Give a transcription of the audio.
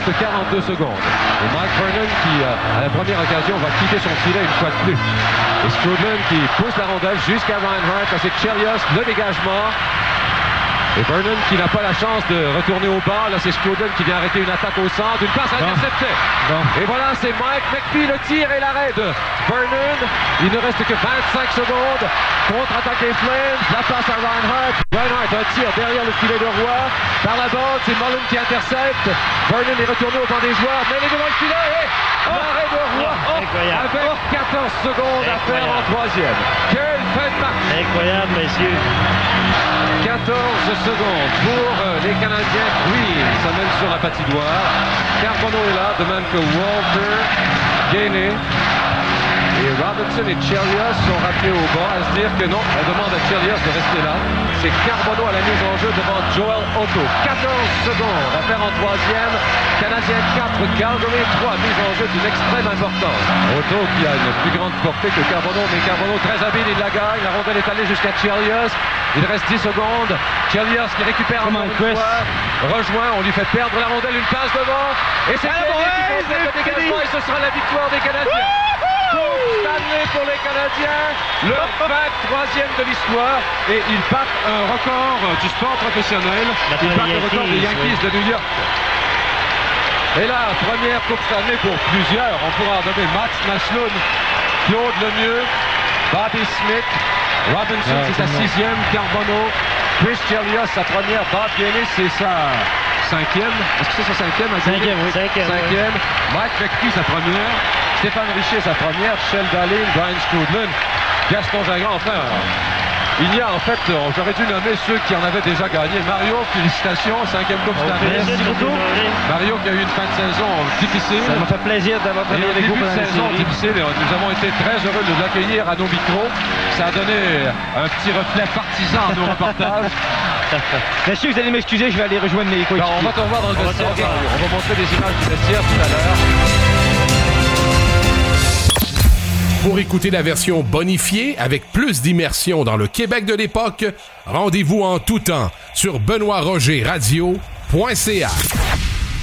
reste 42 secondes. Et Mike Vernon qui, à la première occasion, va quitter son filet une fois de plus. Et Strudlin qui pousse la rondelle jusqu'à Reinhart. Là, c'est Chelios, le dégagement. Et Vernon qui n'a pas la chance de retourner au bas. Là, c'est Strudlin qui vient arrêter une attaque au centre. Une passe interceptée. Et voilà, c'est Mike McPhee, le tir et l'arrêt de Vernon. Il ne reste que 25 secondes. Contre-attaque des Flames. La passe à Reinhart. Reinhart, un tir derrière le filet de Roy. Par la bande, c'est Mullen qui intercepte. Vernon est retourné au banc des joueurs. Mais il est devant le filet. Et l'arrêt de Roy. Avec 14 secondes à faire en troisième. Quelle fin de match. Incroyable, messieurs. 14 secondes pour les Canadiens. Green s'amène sur la patinoire. Carbonneau est là, de même que Walter, Gainé. Et Robinson et Chelios sont rappelés au bas à se dire que non, on demande à Chelios de rester là. C'est Carbonneau à la mise en jeu devant Joel Otto. 14 secondes à faire en troisième. Canadien 4, Calgary 3. Mise en jeu d'une extrême importance. Otto qui a une plus grande portée que Carbonneau, mais Carbonneau très habile, il la gagne. La rondelle est allée jusqu'à Chelios. Il reste 10 secondes. Chelios qui récupère encore une fois. Rejoint, on lui fait perdre la rondelle, une passe devant. Et c'est Gainé qui fait le dégagement et ce sera la victoire des Canadiens. Stanley pour les Canadiens, le 23e de l'histoire, et ils battent un record du sport professionnel. Ils battent le record des Yankees de New York. Et là, première Coupe Stanley pour plusieurs. On pourra en nommer Max Naslund, Claude Lemieux, Bobby Smith, Robinson, c'est sa 6e, Carbonneau, Chris Chelios, sa première, Bob Gainé, c'est sa 5e. Est-ce que c'est sa 5e? 5e, oui. 5e. Mike McPhee, sa première. Stéphane Richer, sa première. Michel Dahlin, Brian Strudlin, Gaston Jagran, enfin. Il y a en fait, j'aurais dû nommer ceux qui en avaient déjà gagné. Mario, félicitations, 5e Coupe Stanley. Merci beaucoup. Mario qui a eu une fin de saison difficile. Ça m'a fait plaisir d'avoir donné des groupes de saison difficile. Nous avons été très heureux de l'accueillir à nos micros. Ça a donné un petit reflet partisan à nos reportages. Messieurs, vous allez m'excuser, je vais aller rejoindre mes coéquipiers. On va te revoir dans le vestiaire. On va montrer des images du vestiaire tout à l'heure. Pour écouter la version bonifiée avec plus d'immersion dans le Québec de l'époque, rendez-vous en tout temps sur benoîtrogerradio.ca.